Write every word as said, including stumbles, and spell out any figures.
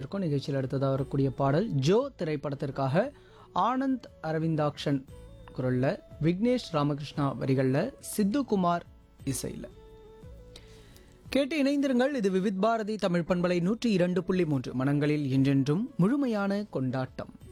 இருக்கும். நிகழ்ச்சியில் அடுத்ததாக வரக்கூடிய பாடல் ஜோ திரைப்படத்திற்காக ஆனந்த் அரவிந்தாக்ஷன் குரலில், விக்னேஷ் ராமகிருஷ்ணா வரிகளில், சித்துகுமார் இசையில். கேட்டு இணைந்திருங்கள். இது விவித் பாரதி தமிழ் பண்பலை நூற்றி இரண்டு புள்ளி மூன்று. மனங்களில் என்றென்றும் முழுமையான கொண்டாட்டம்.